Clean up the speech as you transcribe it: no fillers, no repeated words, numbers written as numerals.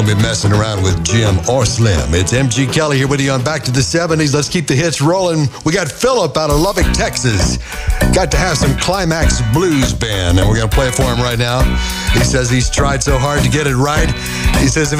Don't be messing around with Jim or Slim. It's MG Kelly here with you on Back to the 70s. Let's keep the hits rolling. We got Philip out of Lubbock, Texas. Got to have some Climax Blues Band, and we're going to play it for him right now. He says he's tried so hard to get it right. He says if